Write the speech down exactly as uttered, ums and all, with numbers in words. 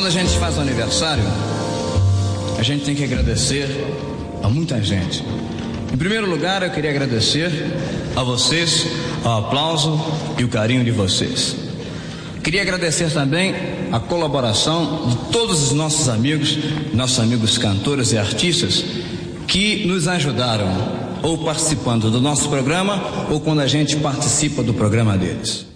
a gente faz um aniversário, a gente tem que agradecer a muita gente. Em primeiro lugar, eu queria agradecer a vocês, ao aplauso e o carinho de vocês. Queria agradecer também a colaboração de todos os nossos amigos, nossos amigos cantores e artistas que nos ajudaram, ou participando do nosso programa, ou quando a gente participa do programa deles.